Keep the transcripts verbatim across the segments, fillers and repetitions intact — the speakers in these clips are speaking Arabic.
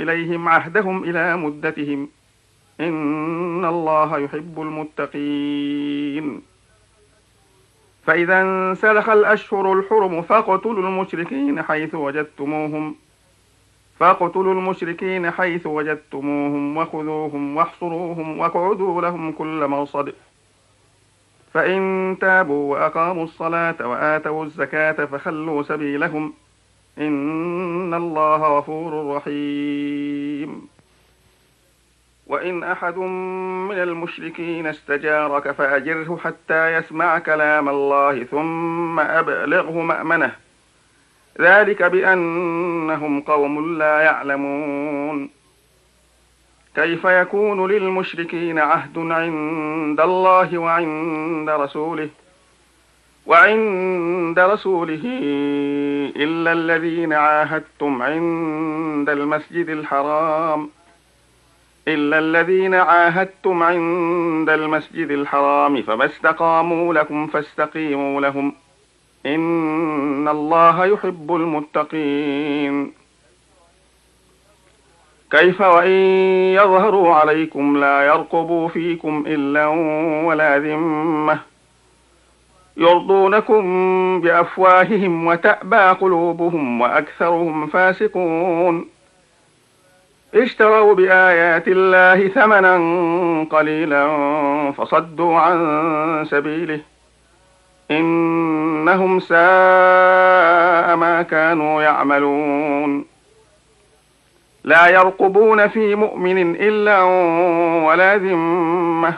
إليهم عهدهم إلى مدتهم، إن الله يحب المتقين. فإذا انسلخ الأشهر الحرم فاقتلوا المشركين حيث وجدتموهم فاقتلوا المشركين حيث وجدتموهم وخذوهم واحصروهم واقعدوا لهم كل مرصد، فإن تابوا وأقاموا الصلاة وآتوا الزكاة فخلوا سبيلهم، إن الله غفور رحيم. وإن أحد من المشركين استجارك فأجره حتى يسمع كلام الله ثم أبلغه مأمنه، ذلك بأنهم قوم لا يعلمون. كيف يكون للمشركين عهد عند الله وعند رسوله وعند رسوله إلا الذين عاهدتم عند المسجد الحرام إلا الذين عاهدتم عند المسجد الحرام فما استقاموا لكم فاستقيموا لهم، إن الله يحب المتقين. كيف وإن يظهروا عليكم لا يرقبوا فيكم إلا ولا ذمة، يرضونكم بأفواههم وتأبى قلوبهم وأكثرهم فاسقون. اشتروا بآيات الله ثمنا قليلا فصدوا عن سبيله، إنهم ساء ما كانوا يعملون. لا يرقبون في مؤمن إلا ولا ذمة،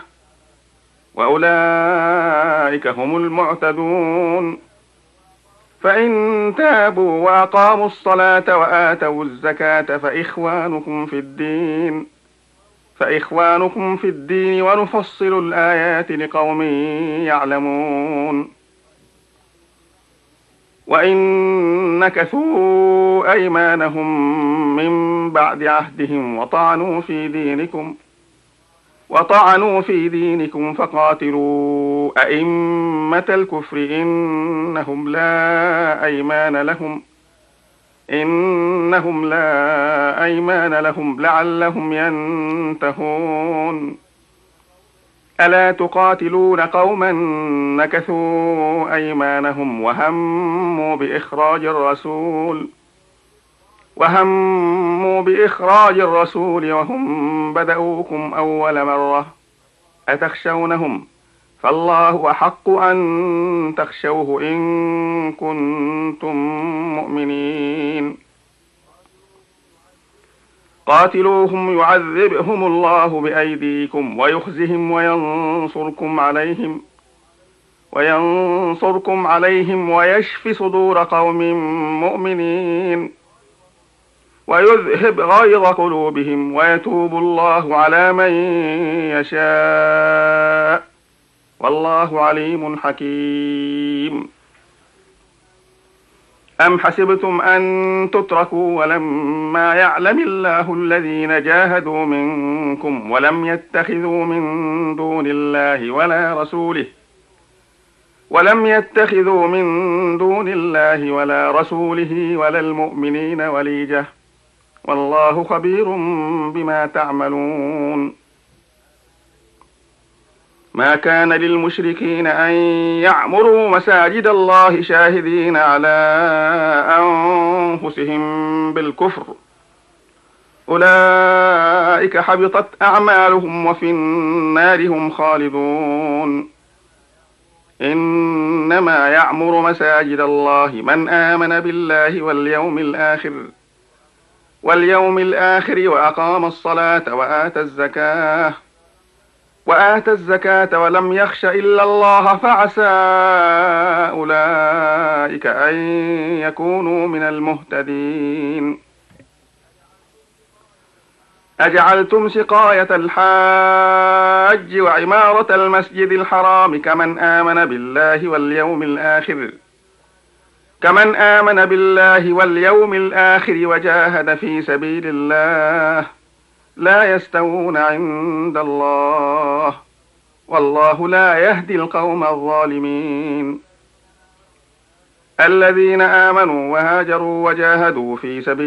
وأولئك هم المعتدون. فإن تابوا وأقاموا الصلاة وآتوا الزكاة فإخوانكم في الدين فإخوانكم في الدين ونفصل الآيات لقوم يعلمون. وإن نكثوا أيمانهم من بعد عهدهم وطعنوا في دينكم وطعنوا في دينكم فقاتلوا أئمة الكفر إنهم لا أيمان لهم إنهم لا أيمان لهم لعلهم ينتهون. ألا تقاتلون قوما نكثوا أيمانهم وهموا بإخراج الرسول وهموا بإخراج الرسول وهم بدأوكم أول مرة، أتخشونهم؟ فالله أحق أن تخشوه إن كنتم مؤمنين. قاتلوهم يعذبهم الله بأيديكم ويخزهم وينصركم عليهم وينصركم عليهم ويشف صدور قوم مؤمنين، ويذهب غيظ قلوبهم ويتوب الله على من يشاء، والله عليم حكيم. أم حسبتم أن تتركوا ولما يعلم الله الذين جاهدوا منكم ولم يتخذوا من دون الله ولا رسوله ولم يتخذوا من دون الله ولا رسوله ولا المؤمنين وليجة، والله خبير بما تعملون. ما كان للمشركين أن يعمروا مساجد الله شاهدين على أنفسهم بالكفر، أولئك حبطت أعمالهم وفي النار هم خالدون. إنما يعمر مساجد الله من آمن بالله واليوم الآخر واليوم الآخر وأقام الصلاة وآتى الزكاة وآتى الزكاة ولم يخش إلا الله فعسى أولئك أن يكونوا من المهتدين. أجعلتم سقاية الحاج وعمارة المسجد الحرام كمن آمن بالله واليوم الآخر كمن آمن بالله واليوم الآخر وجاهد في سبيل الله، لا يستوون عند الله، والله لا يهدي القوم الظالمين. الذين آمنوا وهاجروا وجاهدوا في سبيل